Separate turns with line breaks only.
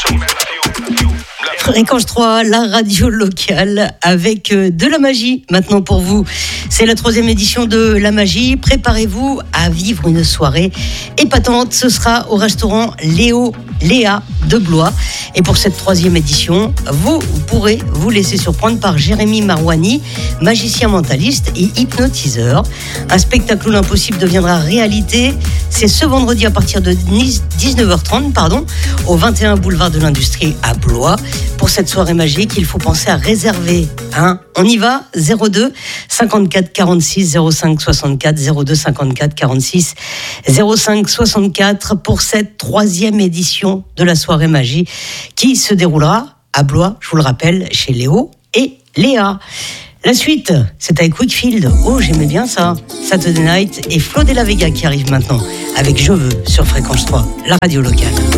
Fréquence 3, la radio locale avec de la magie maintenant pour vous. C'est la 3e édition de la magie. Préparez-vous à vivre une soirée épatante. Ce sera au restaurant Léa de Blois. Et pour cette 3e édition, vous pourrez vous laisser surprendre par Jérémy Marouani, magicien mentaliste et hypnotiseur. Un spectacle où l'impossible deviendra réalité. C'est ce vendredi à partir de 19h30, au 21 boulevard de l'Industrie à Blois. Pour cette soirée magique, il faut penser à réserver. On y va, 02 54 46 05 64, 02 54 46 05 64 pour cette 3e édition de la soirée magie qui se déroulera à Blois, je vous le rappelle, chez Léo et Léa. La suite, c'est avec Wakefield. Oh, j'aimais bien ça. Saturday Night et Flo de la Vega qui arrive maintenant avec Je veux sur Fréquence 3, la radio locale.